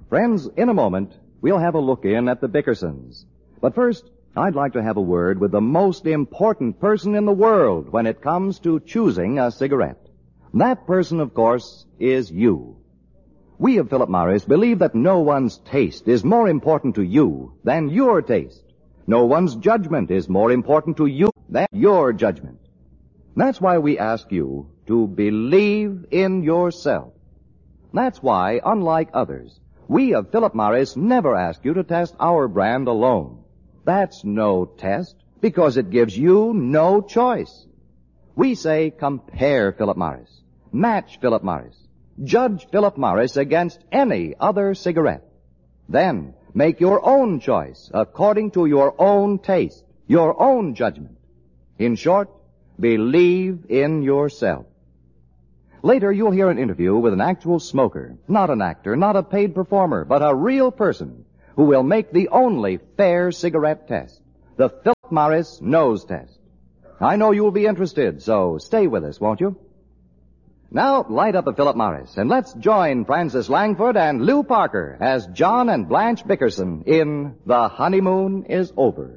Friends, in a moment, we'll have a look in at the Bickersons. But first, I'd like to have a word with the most important person in the world when it comes to choosing a cigarette. That person, of course, is you. We of Philip Morris believe that no one's taste is more important to you than your taste. No one's judgment is more important to you than your judgment. That's why we ask you to believe in yourself. That's why, unlike others, we of Philip Morris never ask you to test our brand alone. That's no test, because it gives you no choice. We say compare Philip Morris, match Philip Morris, judge Philip Morris against any other cigarette. Then make your own choice according to your own taste, your own judgment. In short, believe in yourself. Later, you'll hear an interview with an actual smoker, not an actor, not a paid performer, but a real person who will make the only fair cigarette test, the Philip Morris nose test. I know you'll be interested, so stay with us, won't you? Now, light up a Philip Morris, and let's join Francis Langford and Lou Parker as John and Blanche Bickerson in The Honeymoon is Over.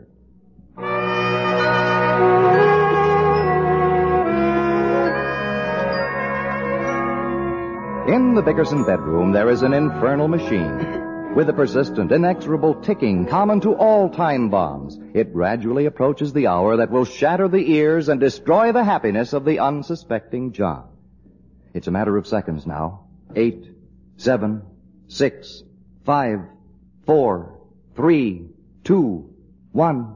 In the Bickerson bedroom, there is an infernal machine. With a persistent, inexorable ticking common to all time bombs, it gradually approaches the hour that will shatter the ears and destroy the happiness of the unsuspecting John. It's a matter of seconds now. 8, 7, 6, 5, 4, 3, 2, 1.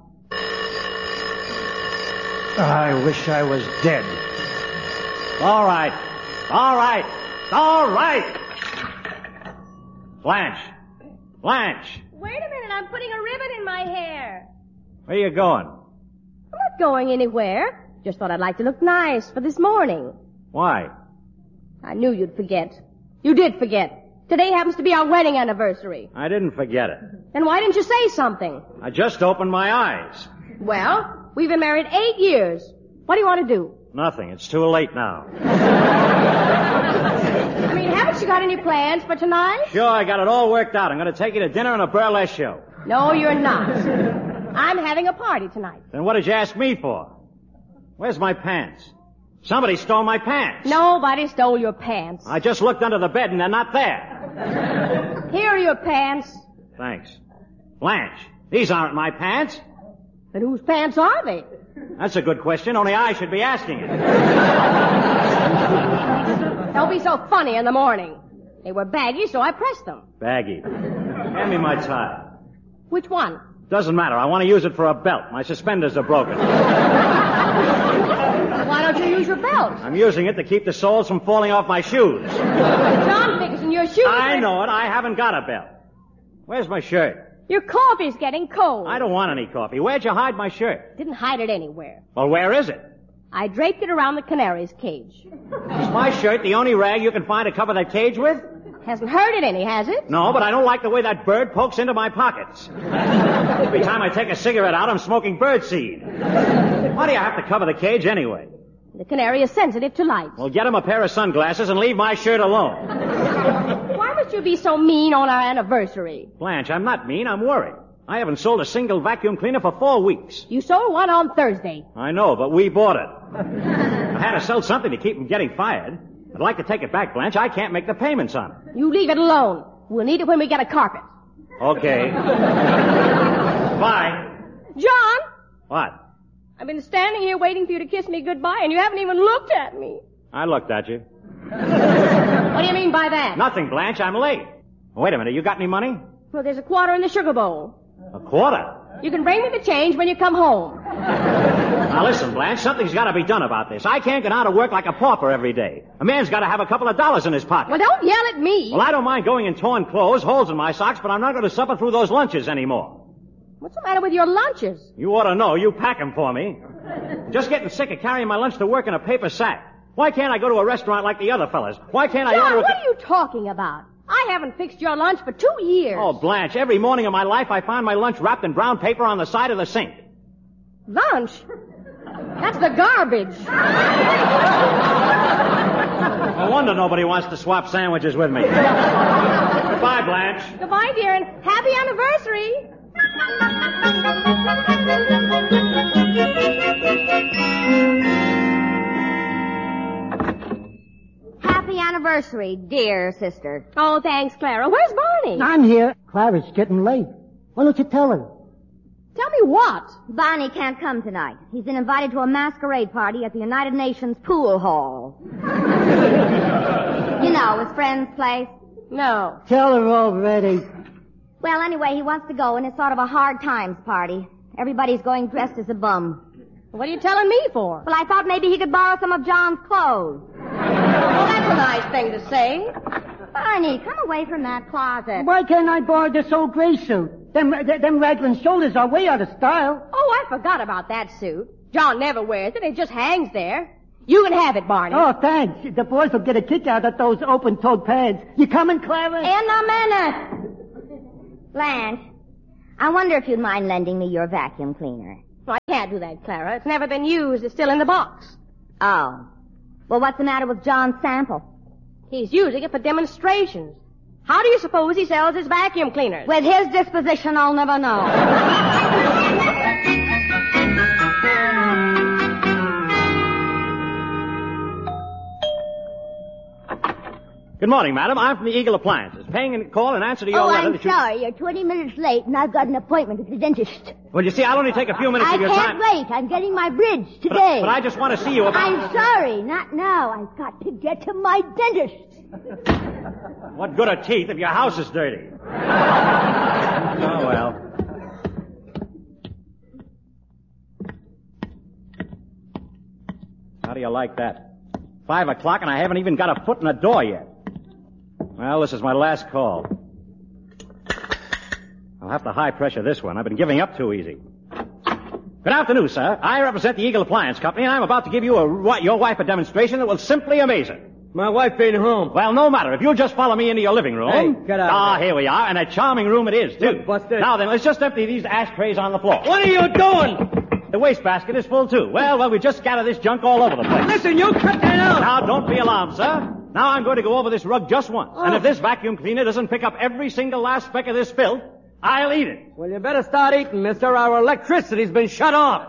I wish I was dead. All right. All right. All right. Blanche. Wait a minute, I'm putting a ribbon in my hair. Where you going? I'm not going anywhere. Just thought I'd like to look nice for this morning. Why? I knew you'd forget. You did forget. Today happens to be our wedding anniversary. I didn't forget it. Then why didn't you say something? I just opened my eyes. Well, we've been married 8 years. What do you want to do? Nothing. It's too late now. I mean, haven't you got any plans for tonight? Sure, I got it all worked out. I'm going to take you to dinner and a burlesque show. No, you're not. I'm having a party tonight. Then what did you ask me for? Where's my pants? Somebody stole my pants. Nobody stole your pants. I just looked under the bed and they're not there. Here are your pants. Thanks. Blanche, these aren't my pants. Then whose pants are they? That's a good question. Only I should be asking it. Don't be so funny in the morning. They were baggy, so I pressed them. Baggy. Hand me my tie. Which one? Doesn't matter. I want to use it for a belt. My suspenders are broken. Why don't you use your belt? I'm using it to keep the soles from falling off my shoes. John Bickerson, your shoes I know it. I haven't got a belt. Where's my shirt? Your coffee's getting cold. I don't want any coffee. Where'd you hide my shirt? Didn't hide it anywhere. Well, where is it? I draped it around the canary's cage. Is my shirt the only rag you can find to cover that cage with? Hasn't hurt it any, has it? No, but I don't like the way that bird pokes into my pockets. Every time I take a cigarette out, I'm smoking birdseed. Why do you have to cover the cage anyway? The canary is sensitive to light. Well, get him a pair of sunglasses and leave my shirt alone. Why must you be so mean on our anniversary? Blanche, I'm not mean. I'm worried. I haven't sold a single vacuum cleaner for 4 weeks. You sold one on Thursday. I know, but we bought it. I had to sell something to keep from getting fired. I'd like to take it back, Blanche. I can't make the payments on it. You leave it alone. We'll need it when we get a carpet. Okay. Bye. John! What? I've been standing here waiting for you to kiss me goodbye, and you haven't even looked at me. I looked at you. What do you mean by that? Nothing, Blanche. I'm late. Wait a minute. You got any money? Well, there's a quarter in the sugar bowl. A quarter? You can bring me the change when you come home. Now listen, Blanche, something's got to be done about this. I can't get out of work like a pauper every day. A man's got to have a couple of dollars in his pocket. Well, don't yell at me. Well, I don't mind going in torn clothes, holes in my socks, but I'm not going to suffer through those lunches anymore. What's the matter with your lunches? You ought to know. You pack 'em for me. Just getting sick of carrying my lunch to work in a paper sack. Why can't I go to a restaurant like the other fellas? Why can't I John, order what are you talking about? I haven't fixed your lunch for 2 years. Oh, Blanche, every morning of my life I find my lunch wrapped in brown paper on the side of the sink. Lunch? That's the garbage. No wonder nobody wants to swap sandwiches with me. Goodbye, Blanche. Goodbye, dear, and happy anniversary. Happy anniversary, dear sister. Oh, thanks, Clara. Where's Barney? I'm here. Clara's getting late. Why don't you tell her? Tell me what? Barney can't come tonight. He's been invited to a masquerade party at the United Nations pool hall. You know, his friend's place. No. Tell her already. Well, anyway, he wants to go, and it's sort of a hard times party. Everybody's going dressed as a bum. What are you telling me for? Well, I thought maybe he could borrow some of John's clothes. Well, that's a nice thing to say. Barney, come away from that closet. Why can't I borrow this old gray suit? Them raglan shoulders are way out of style. Oh, I forgot about that suit. John never wears it. It just hangs there. You can have it, Barney. Oh, thanks. The boys will get a kick out of those open-toed pants. You coming, Clara? In a minute. Blanche, I wonder if you'd mind lending me your vacuum cleaner. I can't do that, Clara. It's never been used. It's still in the box. Oh. Well, what's the matter with John's sample? He's using it for demonstrations. How do you suppose he sells his vacuum cleaners? With his disposition, I'll never know. Good morning, madam. I'm from the Eagle Appliances. Paying a call in answer to your letter I'm that you... sorry. You're 20 minutes late, and I've got an appointment at the dentist. Well, you see, I'll only take a few minutes I of your time. can't wait. I'm getting my bridge today. But I just want to see you about... I'm sorry. Not now. I've got to get to my dentist. What good are teeth if your house is dirty? Oh, well. How do you like that? 5 o'clock and I haven't even got a foot in the door yet. Well, this is my last call. I'll have to high pressure this one. I've been giving up too easy. Good afternoon, sir. I represent the Eagle Appliance Company, and I'm about to give you your wife a demonstration that will simply amaze her. My wife ain't home. Well, no matter. If you'll just follow me into your living room. Hey, get out of Ah, there. here we are, and a charming room it is, too. Look, Buster. Now then, let's just empty these ashtrays on the floor. What are you doing? The wastebasket is full, too. Well, we just scatter this junk all over the place. Listen, you cut that out. Now, don't be alarmed, sir. Now I'm going to go over this rug just once. Oh. And if this vacuum cleaner doesn't pick up every single last speck of this filth, I'll eat it. Well, you better start eating, mister. Our electricity's been shut off.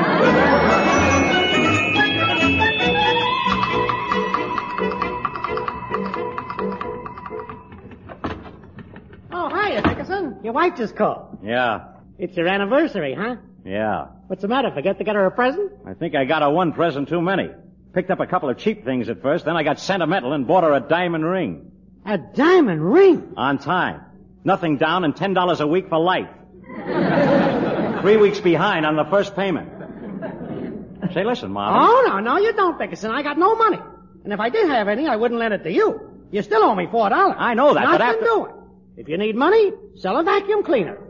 Oh, hiya, Dickerson. Your wife just called. Yeah. It's your anniversary, huh? Yeah. What's the matter? Forget to get her a present? I think I got her one present too many. Picked up a couple of cheap things at first, then I got sentimental and bought her a diamond ring. A diamond ring? On time. Nothing down and $10 a week for life. 3 weeks behind on the first payment. Say, listen, Mom. Oh, no, you don't, Dickerson. I got no money. And if I did have any, I wouldn't lend it to you. You still owe me $4. I know that, but Nothing after... doing. If you need money, sell a vacuum cleaner.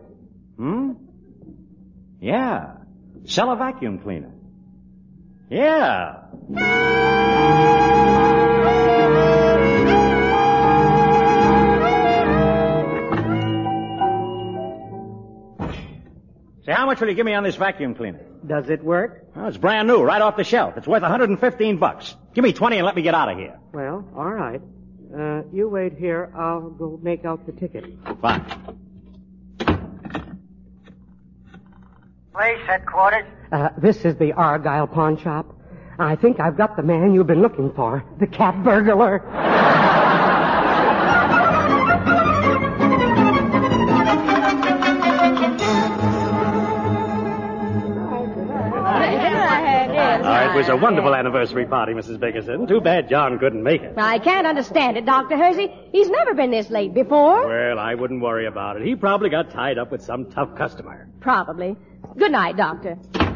Yeah. Sell a vacuum cleaner. Yeah. Say, how much will you give me on this vacuum cleaner? Does it work? Oh, it's brand new, right off the shelf. It's worth $115. Give me 20 and let me get out of here. Well, all right. You wait here. I'll go make out the ticket. Fine. Police headquarters. This is the Argyle pawn shop. I think I've got the man you've been looking for. The cat burglar. It was a wonderful anniversary party, Mrs. Bickerson. Too bad John couldn't make it. I can't understand it, Dr. Hersey. He's never been this late before. Well, I wouldn't worry about it. He probably got tied up with some tough customer. Probably. Good night, Doctor.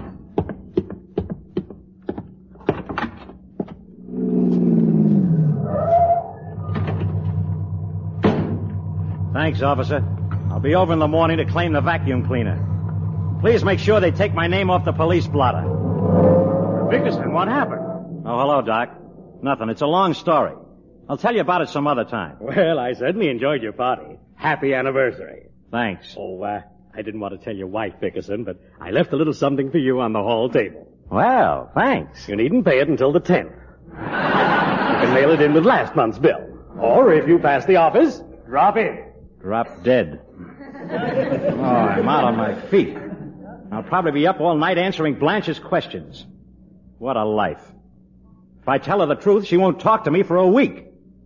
Thanks, officer. I'll be over in the morning to claim the vacuum cleaner. Please make sure they take my name off the police blotter. Bickerson, what happened? Oh, hello, Doc. Nothing. It's a long story. I'll tell you about it some other time. Well, I certainly enjoyed your party. Happy anniversary. Thanks. Oh, I didn't want to tell your wife, Bickerson, but I left a little something for you on the hall table. Well, thanks. You needn't pay it until the 10th. can mail it in with last month's bill. Or if you pass the office, drop in. Drop dead. Oh, I'm out on my feet. I'll probably be up all night answering Blanche's questions. What a life. If I tell her the truth, she won't talk to me for a week.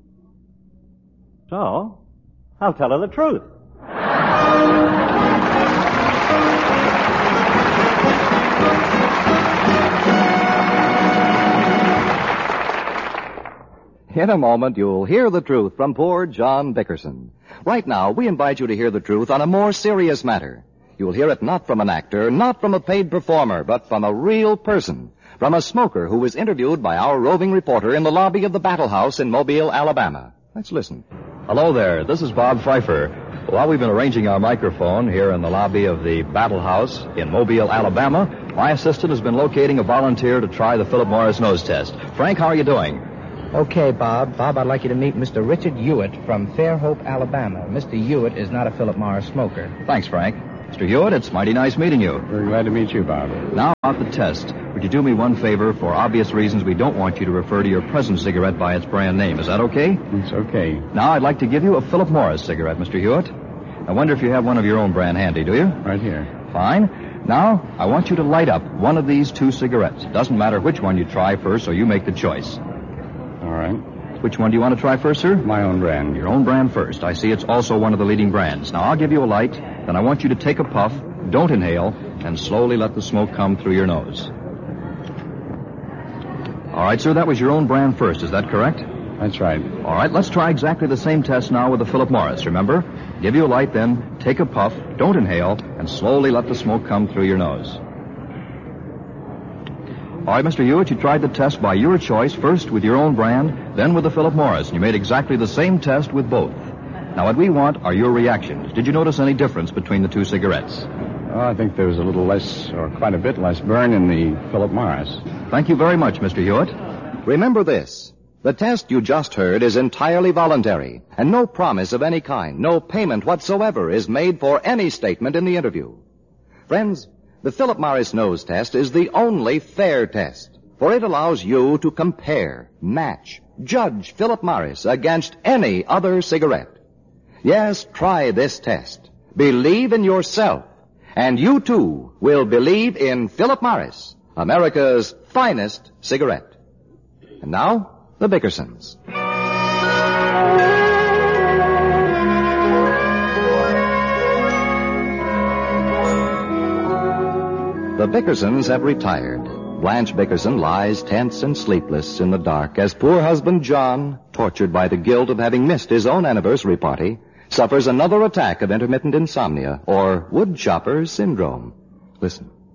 So, I'll tell her the truth. In a moment, you'll hear the truth from poor John Bickerson. Right now, we invite you to hear the truth on a more serious matter. You'll hear it not from an actor, not from a paid performer, but from a real person. From a smoker who was interviewed by our roving reporter in the lobby of the Battle House in Mobile, Alabama. Let's listen. Hello there. This is Bob Pfeiffer. While we've been arranging our microphone here in the lobby of the Battle House in Mobile, Alabama, my assistant has been locating a volunteer to try the Philip Morris nose test. Frank, how are you doing? Okay, Bob. Bob, I'd like you to meet Mr. Richard Hewitt from Fairhope, Alabama. Mr. Hewitt is not a Philip Morris smoker. Thanks, Frank. Mr. Hewitt, it's mighty nice meeting you. Very glad to meet you, Bob. Now about the test. Would you do me one favor? For obvious reasons, we don't want you to refer to your present cigarette by its brand name. Is that okay? It's okay. Now, I'd like to give you a Philip Morris cigarette, Mr. Hewitt. I wonder if you have one of your own brand handy, do you? Right here. Fine. Now, I want you to light up one of these two cigarettes. It doesn't matter which one you try first, so you make the choice. All right. Which one do you want to try first, sir? My own brand. Your own brand first. I see it's also one of the leading brands. Now, I'll give you a light, then I want you to take a puff, don't inhale, and slowly let the smoke come through your nose. All right, sir, that was your own brand first. Is that correct? That's right. All right, let's try exactly the same test now with the Philip Morris, remember? Give you a light, then take a puff, don't inhale, and slowly let the smoke come through your nose. All right, Mr. Hewitt, you tried the test by your choice, first with your own brand, then with the Philip Morris, and you made exactly the same test with both. Now, what we want are your reactions. Did you notice any difference between the two cigarettes? Oh, I think there was a little less, or quite a bit less burn in the Philip Morris. Thank you very much, Mr. Hewitt. Remember this. The test you just heard is entirely voluntary, and no promise of any kind, no payment whatsoever is made for any statement in the interview. Friends, the Philip Morris nose test is the only fair test, for it allows you to compare, match, judge Philip Morris against any other cigarette. Yes, try this test. Believe in yourself, and you too will believe in Philip Morris, America's finest cigarette. And now, the Bickersons. The Bickersons have retired. Blanche Bickerson lies tense and sleepless in the dark as poor husband John, tortured by the guilt of having missed his own anniversary party, suffers another attack of intermittent insomnia, or woodchopper syndrome. Listen.